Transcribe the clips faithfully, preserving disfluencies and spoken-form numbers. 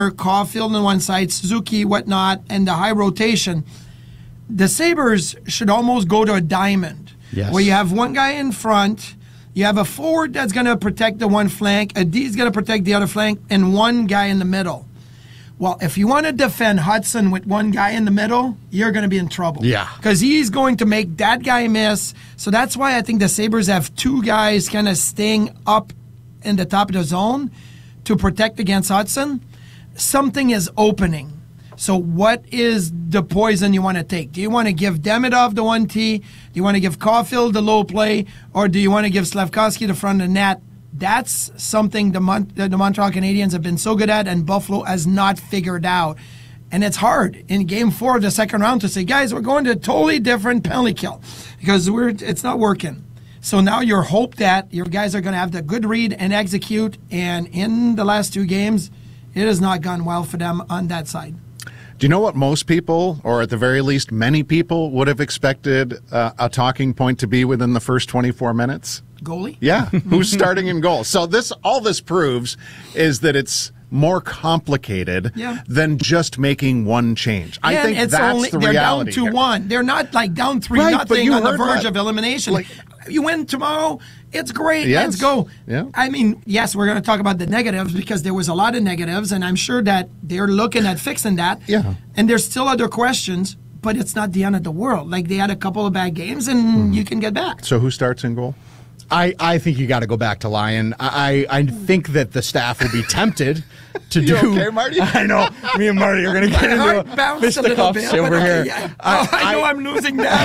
Caulfield on one side, Suzuki, whatnot, and the high rotation, the Sabres should almost go to a diamond. Yes. Where you have one guy in front, you have a forward that's going to protect the one flank, a D is going to protect the other flank, and one guy in the middle. Well, if you want to defend Hudson with one guy in the middle, you're going to be in trouble. Yeah. Because he's going to make that guy miss. So that's why I think the Sabres have two guys kind of staying up in the top of the zone to protect against Hudson. Something is opening. So what is the poison you want to take? Do you want to give Demidov the one T? Do you want to give Caulfield the low play? Or do you want to give Slavkovsky the front of the net? That's something the, Mon- the Montreal Canadiens have been so good at and Buffalo has not figured out. And it's hard in game four of the second round to say, guys, we're going to a totally different penalty kill because we're it's not working. So now your hope that your guys are going to have the good read and execute. And in the last two games, it has not gone well for them on that side. Do you know what most people, or at the very least many people, would have expected uh, a talking point to be within the first twenty-four minutes? Goalie? Yeah, who's starting in goal? So this, all this proves is that it's more complicated yeah. than just making one change. Yeah, I think it's that's only, the they're reality. Down to here. one. They're not like down three Right, but nothing you on the heard verge what- of elimination. like- you win tomorrow, it's great. Yes. Let's go. Yeah. I mean, yes, we're going to talk about the negatives because there was a lot of negatives, and I'm sure that they're looking at fixing that. Yeah. And there's still other questions, but it's not the end of the world. Like, they had a couple of bad games, and mm. you can get back. So who starts in goal? I, I think you got to go back to Lyon. I, I think that the staff will be tempted to You do. okay, Marty? I know. Me and Marty are going to get My heart into a bounced a little fisticuffs bit, over but, here. yeah. I, Oh, I know I- I'm losing that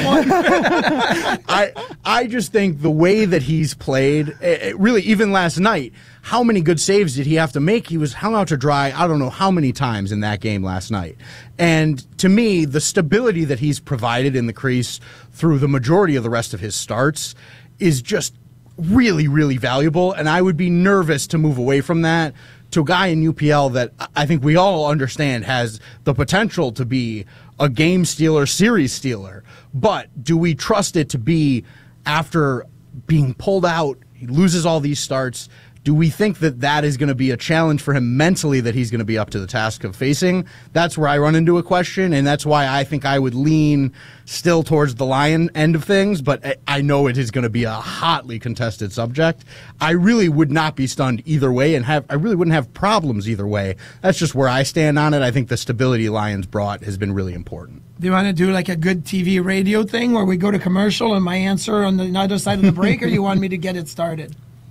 one. I I just think the way that he's played, it, it really, even last night, how many good saves did he have to make? He was hung out to dry, I don't know how many times in that game last night. And to me, the stability that he's provided in the crease through the majority of the rest of his starts is just really, really valuable. And I would be nervous to move away from that to a guy in U P L that I think we all understand has the potential to be a game stealer, series stealer. But do we trust it to be after being pulled out, he loses all these starts? Do we think that that is going to be a challenge for him mentally that he's going to be up to the task of facing? That's where I run into a question, and that's why I think I would lean still towards the Lion end of things, but I know it is going to be a hotly contested subject. I really would not be stunned either way, and have I really wouldn't have problems either way. That's just where I stand on it. I think the stability Lions brought has been really important. Do you want to do like a good T V radio thing where we go to commercial and my answer on the other side of the break, or you want me to get it started?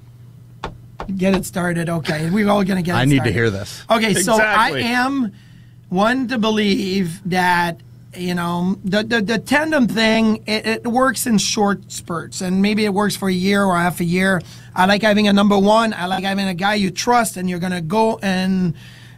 Get it started, okay. We're all going to get it I need started. to hear this. Okay, so I Exactly. am one to believe that, you know, the the, the tandem thing, it, it works in short spurts, and maybe it works for a year or half a year. I like having a number one. I like having a guy you trust, and you're going to go and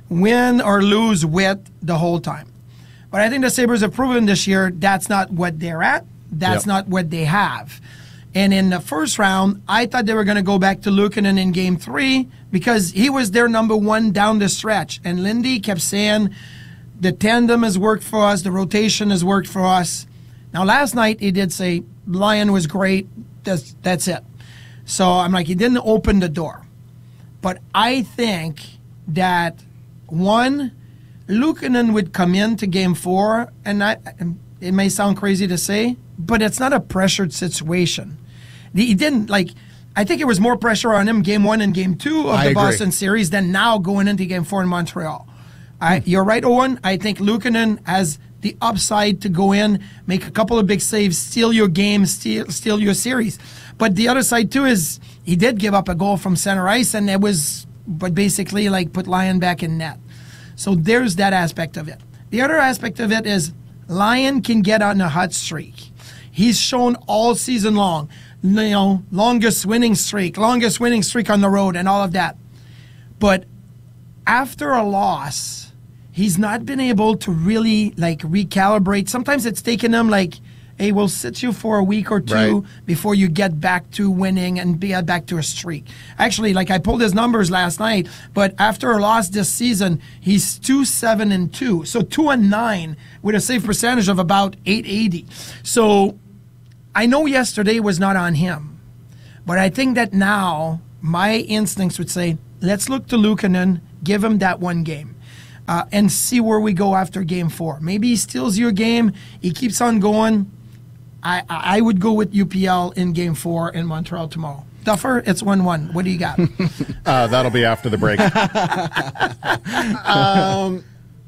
win or lose with the whole time. But I think the Sabres have proven this year that's not what they're at. That's Yep. not what they have. And in the first round, I thought they were going to go back to Luukkonen in game three because he was their number one down the stretch. And Lindy kept saying, the tandem has worked for us, the rotation has worked for us. Now, last night, he did say, Lyon was great, that's, that's it. So I'm like, he didn't open the door. But I think that, one, Luukkonen would come into game four, and I, it may sound crazy to say, but it's not a pressured situation. He didn't, like, I think it was more pressure on him game one and game two of I the agree. Boston series than now going into game four in Montreal. I, you're right, Owen. I think Luukkonen has the upside to go in, make a couple of big saves, steal your game, steal, steal your series. But the other side, too, is he did give up a goal from center ice, and it was, but basically, like, put Lyon back in net. So there's that aspect of it. The other aspect of it is Lyon can get on a hot streak. He's shown all season long, you know, longest winning streak, longest winning streak on the road and all of that. But after a loss, he's not been able to really, like, recalibrate. Sometimes it's taken him, like, hey, we'll sit you for a week or two Right. before you get back to winning and be back to a streak. Actually, like, I pulled his numbers last night, but after a loss this season, he's two seven and two, so two and nine with a save percentage of about eight eighty. So I know yesterday was not on him, but I think that now my instincts would say, let's look to Luukkonen, give him that one game. uh, and see where we go after game four. Maybe he steals your game. He keeps on going. I, I would go with U P L in game four in Montreal tomorrow. Duffer, it's one one. What do you got? uh, that'll be after the break. um,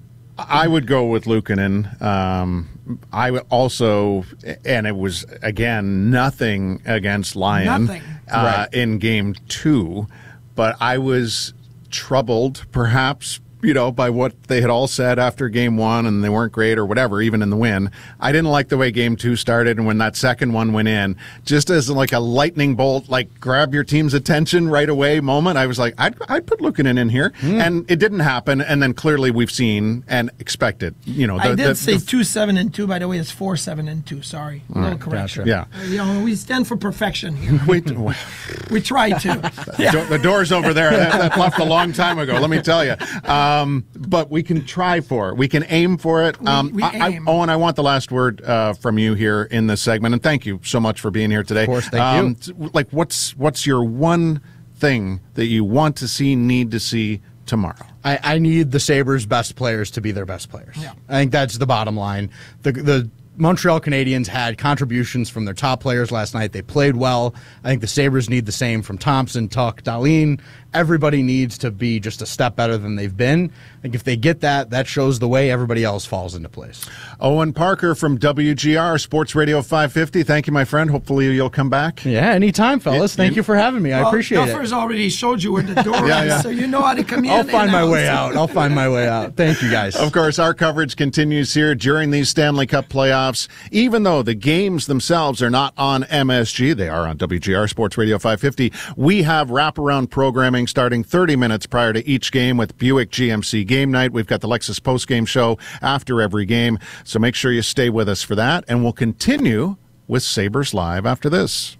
I would go with Luukkonen. Um, I would also, and it was, again, nothing against Lyon Nothing. uh, Right. in game two, but I was troubled, perhaps, you know, by what they had all said after game one, and they weren't great or whatever, even in the win. I didn't like the way game two started, and when that second one went in, just as like a lightning bolt, like grab your team's attention right away moment, I was like, I'd, I'd put Luukkonen in here, mm. and it didn't happen, and then clearly we've seen and expected, you know. The, I did the, say the, two seven and two. By the way, it's four seven and two. Sorry, a little correction. Yeah, uh, you know, we stand for perfection here. we, we try to. Yeah. The door's over there. That, that left a long time ago. Let me tell you. Um, but we can try for it. We can aim for it. Um, we, we I, aim. I, Owen, I want the last word uh, from you here in this segment, and thank you so much for being here today. Of course, thank um, you. Like, what's what's your one thing that you want to see, need to see tomorrow? I, I need the Sabres' best players to be their best players. Yeah. I think that's the bottom line. The the Montreal Canadiens had contributions from their top players last night. They played well. I think the Sabres need the same from Thompson, Tuch, Dahlin. Everybody needs to be just a step better than they've been. I think if they get that, that shows the way everybody else falls into place. Owen Parker from W G R Sports Radio five fifty. Thank you, my friend. Hopefully you'll come back. Yeah, anytime, fellas. It, Thank it, you for having me. I well, appreciate Duffer's it. already showed you where the door Yeah, is, yeah. so you know how to come in. I'll find and my out. way out. I'll find my way out. Thank you, guys. Of course, our coverage continues here during these Stanley Cup playoffs. Even though the games themselves are not on M S G, they are on W G R Sports Radio five fifty. We have wraparound programming starting thirty minutes prior to each game with Buick G M C Game Night. We've got the Lexus post-game show after every game, so make sure you stay with us for that, and we'll continue with Sabres Live after this.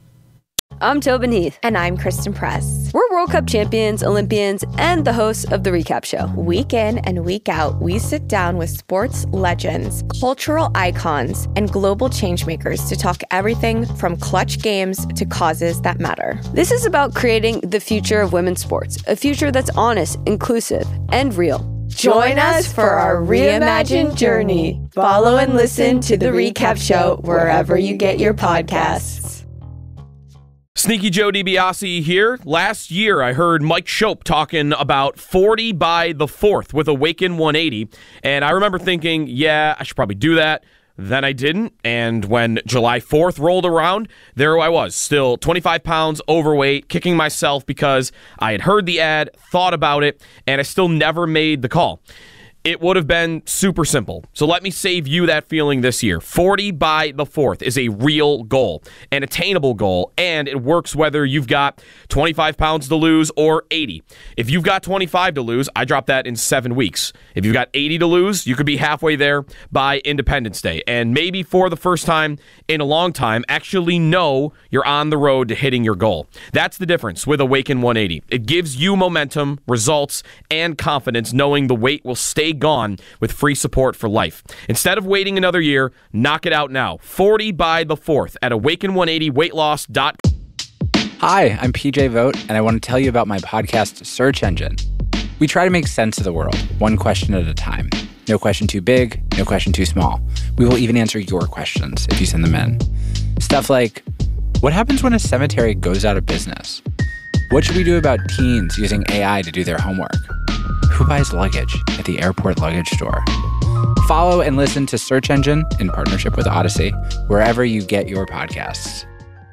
I'm Tobin Heath. And I'm Kristen Press. We're World Cup champions, Olympians, and the hosts of The Recap Show. Week in and week out, we sit down with sports legends, cultural icons, and global changemakers to talk everything from clutch games to causes that matter. This is about creating the future of women's sports, a future that's honest, inclusive, and real. Join us for our reimagined journey. Follow and listen to The Recap Show wherever you get your podcasts. Sneaky Joe DiBiase here. Last year, I heard Mike Schopp talking about forty by the fourth with Awaken one eighty, and I remember thinking, yeah, I should probably do that. Then I didn't, and when July fourth rolled around, there I was, still twenty-five pounds overweight, kicking myself because I had heard the ad, thought about it, and I still never made the call. It would have been super simple. So let me save you that feeling this year. forty by the fourth is a real goal, an attainable goal, and it works whether you've got twenty-five pounds to lose or eighty. If you've got twenty-five to lose, I drop that in seven weeks. If you've got eighty to lose, you could be halfway there by Independence Day. And maybe for the first time in a long time, actually know you're on the road to hitting your goal. That's the difference with Awaken one eighty. It gives you momentum, results, and confidence knowing the weight will stay gone with free support for life. Instead of waiting another year, knock it out now. forty by the fourth at awaken one eighty weight loss dot com. Hi, I'm P J Vogt, and I want to tell you about my podcast, Search Engine. We try to make sense of the world, one question at a time. No question too big, no question too small. We will even answer your questions if you send them in. Stuff like, what happens when a cemetery goes out of business? What should we do about teens using A I to do their homework? Who buys luggage at the airport luggage store? Follow and listen to Search Engine in partnership with Odyssey, wherever you get your podcasts.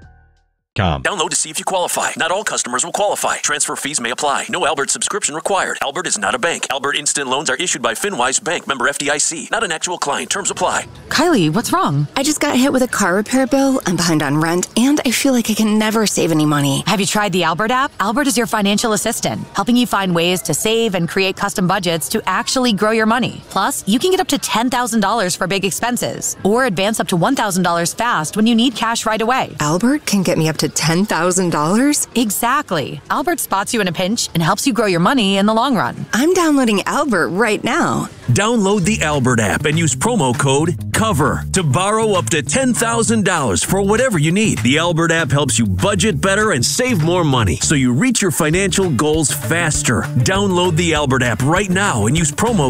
Download to see if you qualify. Not all customers will qualify. Transfer fees may apply. No Albert subscription required. Albert is not a bank. Albert Instant Loans are issued by FinWise Bank, member F D I C. Not an actual client. Terms apply. Kylie, what's wrong? I just got hit with a car repair bill. I'm behind on rent, and I feel like I can never save any money. Have you tried the Albert app? Albert is your financial assistant, helping you find ways to save and create custom budgets to actually grow your money. Plus, you can get up to ten thousand dollars for big expenses, or advance up to one thousand dollars fast when you need cash right away. Albert can get me up to to ten thousand dollars? Exactly. Albert spots you in a pinch and helps you grow your money in the long run. I'm downloading Albert right now. Download the Albert app and use promo code COVER to borrow up to ten thousand dollars for whatever you need. The Albert app helps you budget better and save more money so you reach your financial goals faster. Download the Albert app right now and use promo